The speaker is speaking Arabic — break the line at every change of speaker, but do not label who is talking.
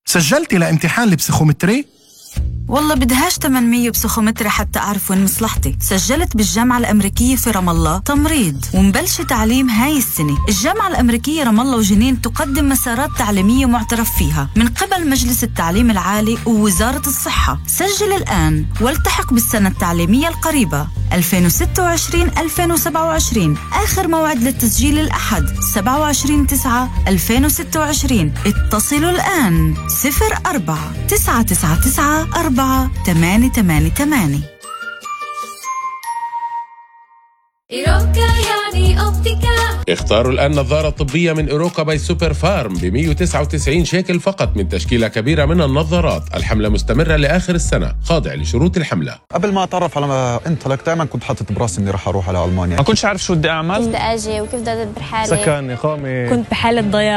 سجلتي لامتحان البسيخومتري؟
والله بدهاش 800 بسيخومتري حتى أعرف وين مصلحتي. سجلت بالجامعة الأمريكية في رام الله تمريض ومبلش تعليم هاي السنة. الجامعة الأمريكية رام الله وجنين تقدم مسارات تعليمية معترف فيها من قبل مجلس التعليم العالي ووزارة الصحة. سجل الآن والتحق بالسنة التعليمية القريبة 2026-2027. آخر موعد للتسجيل الأحد 27/9/2026. اتصلوا الآن 04-999-4888.
إيروكا يعني أوبتيكا.
اختاروا الآن نظارة طبية من إيروكا باي سوبر فارم ب199 شيكل فقط من تشكيلة كبيرة من النظارات. الحملة مستمرة لآخر السنة، خاضع لشروط الحملة.
قبل ما أتعرف على انطلق دائما كنت حاطط براسي إني رح أروح على ألمانيا.
ما كنتش عارف شو بدي أعمل،
كيف بدي أجي وكيف بدي أدبر حالي،
سكن، إقامة،
كنت بحالة ضياع.